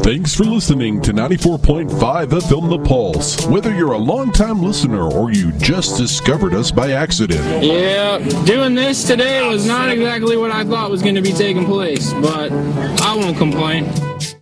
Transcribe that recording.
Thanks for listening to 94.5 FM The Pulse. Whether you're a longtime listener or you just discovered us by accident. Yeah, doing this today was not exactly what I thought was going to be taking place, but I won't complain.